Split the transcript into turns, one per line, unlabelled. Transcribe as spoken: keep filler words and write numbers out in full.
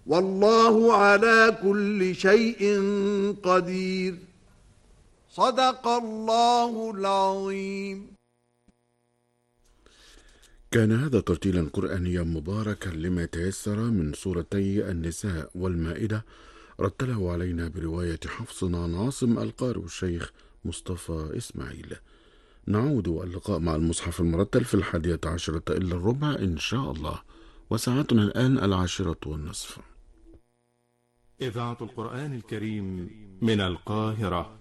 والله على كل شيء قدير. صدق الله العظيم.
كان هذا ترتيلا قرآنيا مباركا لما تيسر من سورتي النساء والمائدة، رتله علينا برواية حفصنا عن عاصم القارئ الشيخ مصطفى إسماعيل. نعود اللقاء مع المصحف المرتل في الحادية عشرة إلا الربع إن شاء الله، وساعتنا الآن العاشرة والنصف.
إذاعة القرآن الكريم من القاهرة